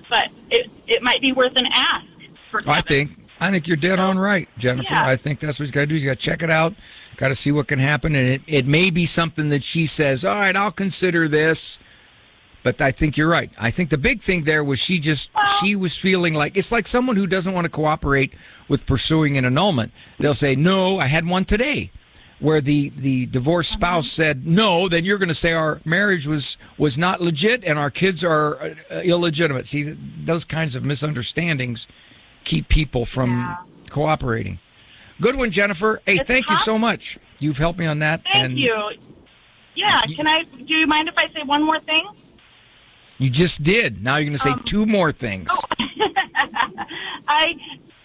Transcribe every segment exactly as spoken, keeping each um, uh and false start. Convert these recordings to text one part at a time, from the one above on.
but it it might be worth an ask for Kevin. I think I think you're dead on right, Jennifer. Yeah. I think that's what he's got to do. He's got to check it out, got to see what can happen, and it, it may be something that she says, all right, I'll consider this. But I think you're right. I think the big thing there was she just, well, she was feeling like, it's like someone who doesn't want to cooperate with pursuing an annulment. They'll say, no, I had one today. Where the, the divorced spouse said, no, then you're going to say our marriage was, was not legit and our kids are uh, illegitimate. See, those kinds of misunderstandings keep people from yeah. cooperating. Good one, Jennifer. Hey, it's thank tough. you so much. You've helped me on that. Thank and you. Yeah, can I, do you mind if I say one more thing? You just did. Now you're going to say um, two more things. Oh. I,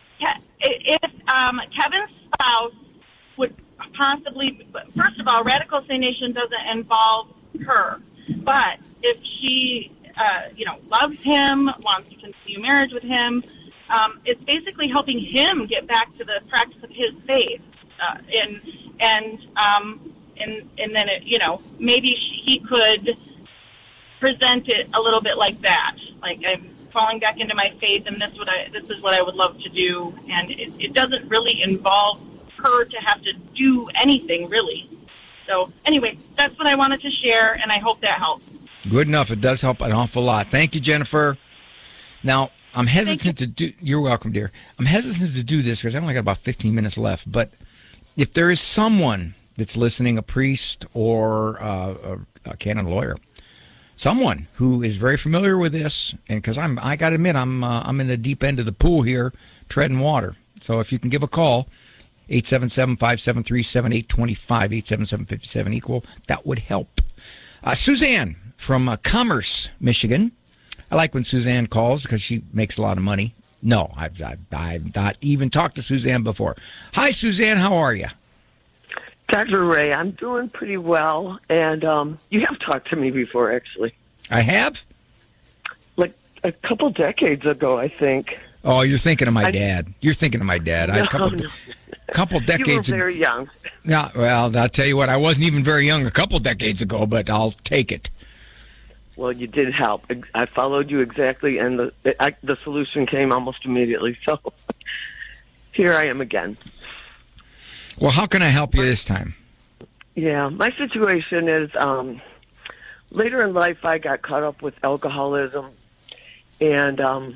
if um, Kevin's spouse would possibly, first of all, Radical Say Nation doesn't involve her. But if she, uh, you know, loves him, wants to continue marriage with him, um, it's basically helping him get back to the practice of his faith. Uh, and, and, um, and, and then, it, you know, maybe he could present it a little bit like that. Like, I'm falling back into my faith, and this, what I, this is what I would love to do. And it, it doesn't really involve her to have to do anything, really. So anyway, that's what I wanted to share, and I hope that helps. Good enough. It does help an awful lot. Thank you, Jennifer. Now, I'm hesitant to do... You're welcome, dear. I'm hesitant to do this because I've only got about fifteen minutes left. But if there is someone that's listening, a priest or uh, a, a canon lawyer, someone who is very familiar with this, and because I'm, I got to admit, I'm uh, I'm in the deep end of the pool here, treading water. So if you can give a call, eight seven seven, five seven three, seven eight two five, eight seven seven, five seven equal, that would help. Uh, Suzanne from uh, Commerce, Michigan. I like when Suzanne calls because she makes a lot of money. No, I've, I've, I've not even talked to Suzanne before. Hi, Suzanne. How are you? Doctor Ray, I'm doing pretty well, and um, you have talked to me before, actually. I have? Like a couple decades ago, I think. Oh, you're thinking of my I, dad. You're thinking of my dad. No, I, a couple, no. couple decades ago. You were very young. Yeah, well, I'll tell you what, I wasn't even very young a couple decades ago, but I'll take it. Well, you did help. I followed you exactly, and the I, the solution came almost immediately. So here I am again. Well, how can I help you this time? Yeah, my situation is um, later in life I got caught up with alcoholism, and um,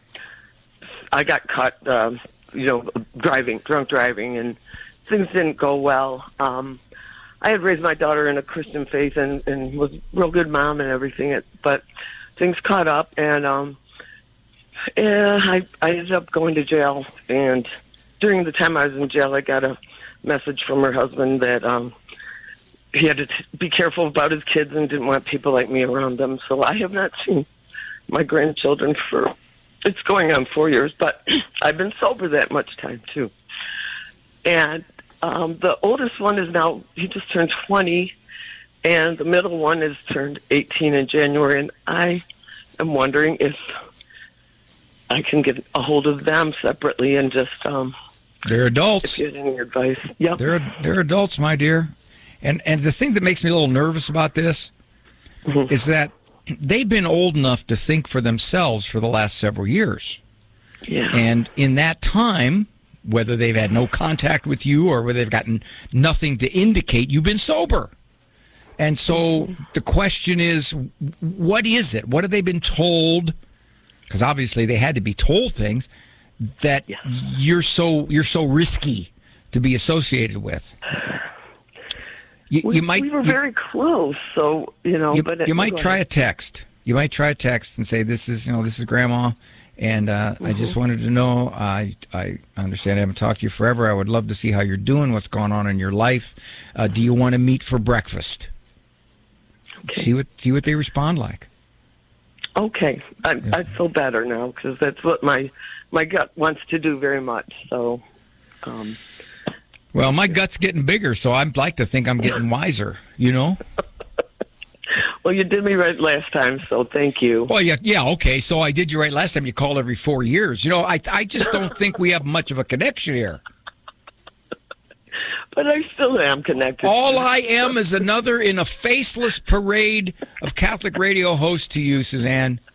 I got caught, uh, you know, driving, drunk driving, and things didn't go well. Um, I had raised my daughter in a Christian faith and, and was a real good mom and everything, but things caught up, and um, and I, I ended up going to jail. And during the time I was in jail, I got a message from her husband that um, he had to t- be careful about his kids and didn't want people like me around them. So I have not seen my grandchildren for, it's going on four years, but I've been sober that much time, too. And um, the oldest one is now, he just turned twenty, and the middle one is turned eighteen in January, and I am wondering if I can get a hold of them separately and just... Um, They're adults. If you have any advice. Yep. They're, they're adults, my dear. And, and the thing that makes me a little nervous about this mm-hmm. is that they've been old enough to think for themselves for the last several years. Yeah. And in that time, whether they've had no contact with you or whether they've gotten nothing to indicate, you've been sober. And so the question is, what is it? What have they been told? Because obviously they had to be told things that yes. you're so you're so risky to be associated with. You, we, you might we were you, very close, so you know. You, but you might try ahead. a text. You might try a text and say, "This is you know this is Grandma." And uh, mm-hmm. I just wanted to know, I I understand I haven't talked to you forever. I would love to see how you're doing, what's going on in your life. Uh, do you want to meet for breakfast? Okay. See what see what they respond like. Okay. I, yes. I feel better now because that's what my, my gut wants to do very much. So, um, Well, my gut's getting bigger, so I'd like to think I'm getting wiser, you know? Well, you did me right last time, so thank you. Well, yeah, yeah, okay. So I did you right last time. You called every four years. You know, I I just don't think we have much of a connection here. But I still am connected. All I am is another in a faceless parade of Catholic radio hosts to you, Suzanne.